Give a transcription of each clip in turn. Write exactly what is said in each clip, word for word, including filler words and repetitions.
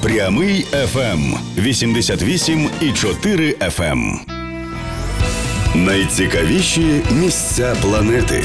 Прямий еф ем вісімдесят вісім і чотири еф ем. Найцікавіші місця планети.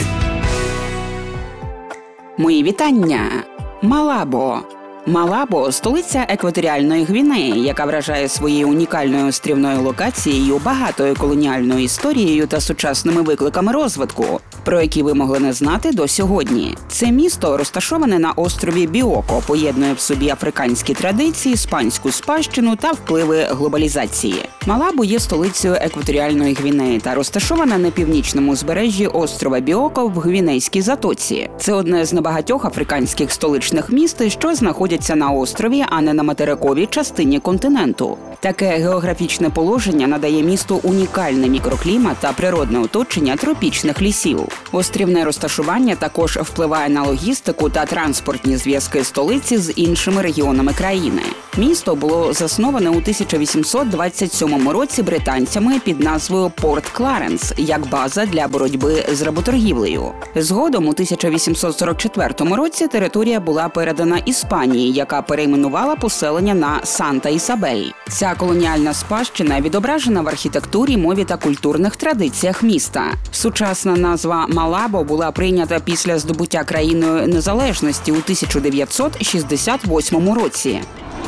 Мої вітання! Малабо. Малабо – столиця екваторіальної Гвінеї, яка вражає своєю унікальною острівною локацією, багатою колоніальною історією та сучасними викликами розвитку, про які ви могли не знати до сьогодні. Це місто, розташоване на острові Біоко, поєднує в собі африканські традиції, іспанську спадщину та впливи глобалізації. Малабо є столицею екваторіальної Гвінеї та розташована на північному узбережжі острова Біоко в Гвінейській затоці. Це одне з небагатьох африканських столичних міст, що знаходяться на острові, а не на материковій частині континенту. Таке географічне положення надає місту унікальний мікроклімат та природне оточення тропічних лісів. Острівне розташування також впливає на логістику та транспортні зв'язки столиці з іншими регіонами країни. Місто було засноване у тисяча вісімсот двадцять сьомому році британцями під назвою Порт Кларенс як база для боротьби з работоргівлею. Згодом у тисяча вісімсот сорок четвертому році територія була передана Іспанії, яка перейменувала поселення на Санта-Ісабель. Ця колоніальна спадщина відображена в архітектурі, мові та культурних традиціях міста. Сучасна назва Малабо була прийнята після здобуття країною незалежності у тисяча дев'ятсот шістдесят восьмому році.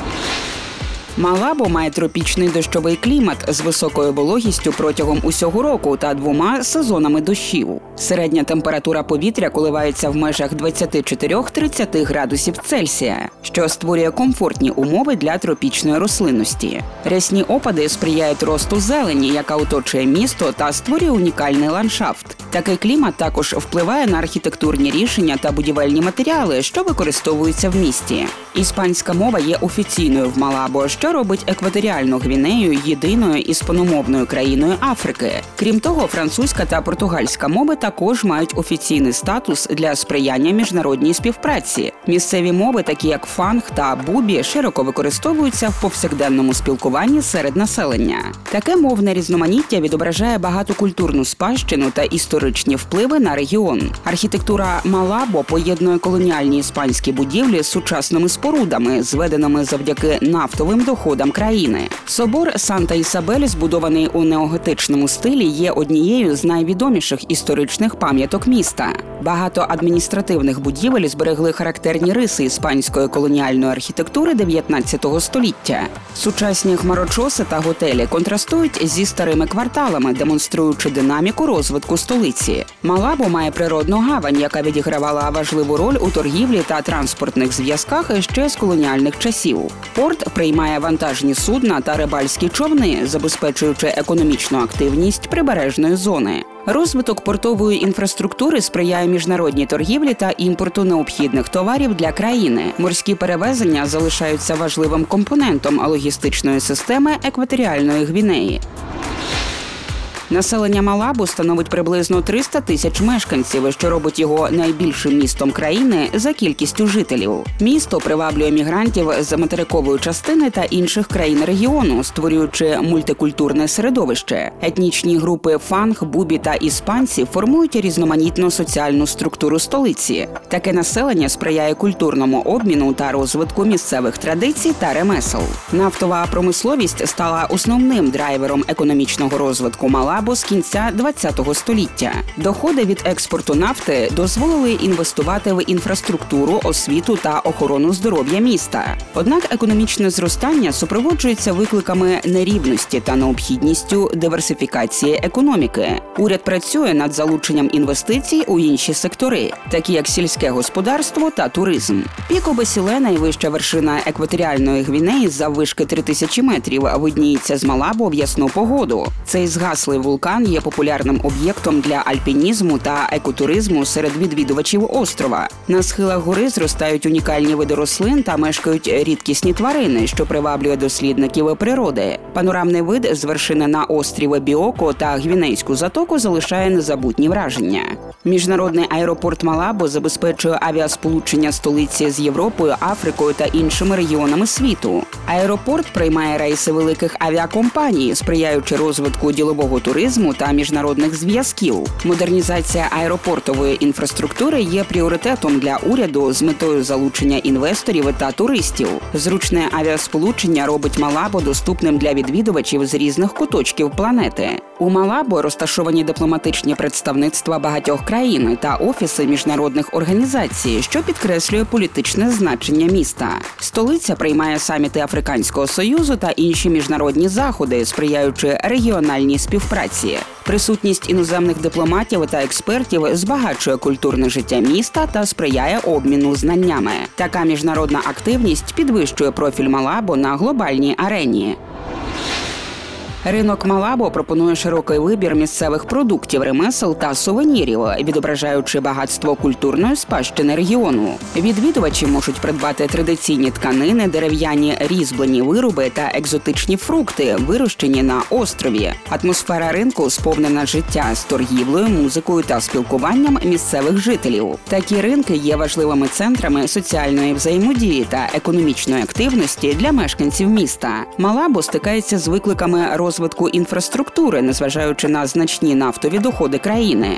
Малабо має тропічний дощовий клімат з високою вологістю протягом усього року та двома сезонами дощів. Середня температура повітря коливається в межах двадцять чотири - тридцять градусів Цельсія, що створює комфортні умови для тропічної рослинності. Рясні опади сприяють росту зелені, яка оточує місто та створює унікальний ландшафт. Такий клімат також впливає на архітектурні рішення та будівельні матеріали, що використовуються в місті. Іспанська мова є офіційною в Малабо, що робить екваторіальну Гвінею єдиною іспаномовною країною Африки. Крім того, французька та португальська мови також мають офіційний статус для сприяння міжнародній співпраці. Місцеві мови, такі як фанг та бубі, широко використовуються в повсякденному спілкуванні серед населення. Таке мовне різноманіття відображає багатокультурну спадщину та історичні впливи на регіон. Архітектура Малабо поєднує колоніальні іспанські будівлі з сучасними спорудами, зведеними завдяки нафтовим доходам країни. Собор Санта-Ісабель, збудований у неоготичному стилі, є однією з найвідоміших історичних пам'яток міста. Багато адміністративних будівель зберегли характерні риси іспанської колоніальної архітектури дев'ятнадцятого століття. Сучасні хмарочоси та готелі контрастують зі старими кварталами, демонструючи динаміку розвитку столиці. Малабо має природну гавань, яка відігравала важливу роль у торгівлі та транспортних зв'язках ще з колоніальних часів. Порт приймає вантажні судна та рибальські човни, забезпечуючи економічну активність прибережної зони. Розвиток портової інфраструктури сприяє міжнародній торгівлі та імпорту необхідних товарів для країни. Морські перевезення залишаються важливим компонентом логістичної системи екваторіальної Гвінеї. Населення Малабо становить приблизно триста тисяч мешканців, що робить його найбільшим містом країни за кількістю жителів. Місто приваблює мігрантів з материкової частини та інших країн регіону, створюючи мультикультурне середовище. Етнічні групи фанг, бубі та іспанці формують різноманітну соціальну структуру столиці. Таке населення сприяє культурному обміну та розвитку місцевих традицій та ремесел. Нафтова промисловість стала основним драйвером економічного розвитку Малабо або з кінця ХХ століття. Доходи від експорту нафти дозволили інвестувати в інфраструктуру, освіту та охорону здоров'я міста. Однак економічне зростання супроводжується викликами нерівності та необхідністю диверсифікації економіки. Уряд працює над залученням інвестицій у інші сектори, такі як сільське господарство та туризм. Піко Бесіле, найвища вершина екваторіальної Гвінеї заввишки три тисячі метрів, видніється з Малабо в ясну погоду. Цей згаслий вулкан є популярним об'єктом для альпінізму та екотуризму серед відвідувачів острова. На схилах гори зростають унікальні види рослин та мешкають рідкісні тварини, що приваблює дослідників природи. Панорамний вид з вершини на острів Біоко та Гвінейську затоку залишає незабутні враження. Міжнародний аеропорт Малабо забезпечує авіасполучення столиці з Європою, Африкою та іншими регіонами світу. Аеропорт приймає рейси великих авіакомпаній, сприяючи розвитку ділового туризму та міжнародних зв'язків. Модернізація аеропортової інфраструктури є пріоритетом для уряду з метою залучення інвесторів та туристів. Зручне авіасполучення робить Малабо доступним для відвідувачів з різних куточків планети. У Малабо розташовані дипломатичні представництва багатьох країн та офіси міжнародних організацій, що підкреслює політичне значення міста. Столиця приймає саміти Африканського Союзу та інші міжнародні заходи, сприяючи регіональній співпраці. Присутність іноземних дипломатів та експертів збагачує культурне життя міста та сприяє обміну знаннями. Така міжнародна активність підвищує профіль Малабо на глобальній арені. Ринок Малабо пропонує широкий вибір місцевих продуктів, ремесел та сувенірів, відображаючи багатство культурної спадщини регіону. Відвідувачі можуть придбати традиційні тканини, дерев'яні різьблені вироби та екзотичні фрукти, вирощені на острові. Атмосфера ринку сповнена життя з торгівлею, музикою та спілкуванням місцевих жителів. Такі ринки є важливими центрами соціальної взаємодії та економічної активності для мешканців міста. Малабо стикається з викликами розвитку інфраструктури, незважаючи на значні нафтові доходи країни.